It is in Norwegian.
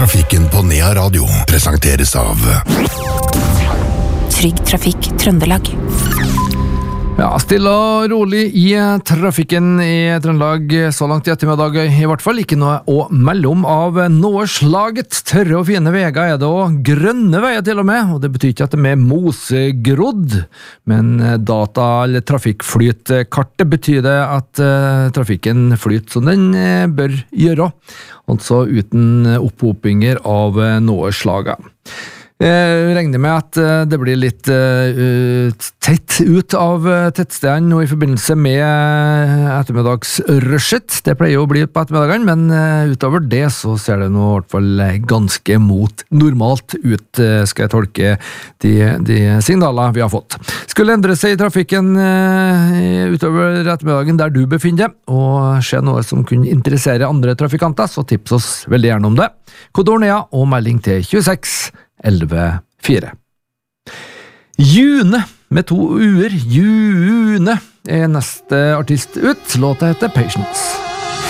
trafikken på Nea Radio presenteres av Trygg Trafikk Trøndelag. Ja, stille og rolig i trafikken i Trøndelag så langt i ettermiddag, i hvert fall ikke noe å melde om av noe slaget. Tørre og fine veier er det, og grønne veier til og med, og det betyr ikke at de er mosegrodd, men data- eller trafikkflytkartet betyr det at trafikken flyter som den bør gjøre, altså uten opphopinger av noe slaget. Jeg regner med at det blir litt tett ut av tettstedene nå i forbindelse med ettermiddagsrushet. Det pleier jo å bli på ettermiddagen, men utover det så ser det nå i hvert fall ganske mot normalt ut, skal jeg tolke de signaler vi har fått. Skulle endre seg i trafikken utover ettermiddagen der du befinner deg, og skje noe som kunne interessere andre trafikanter, så tips oss veldig gjerne om det. Kodord Nea og melding til 26 11-4. June med 2 uer, June er neste artist ut. Låta heter Patience.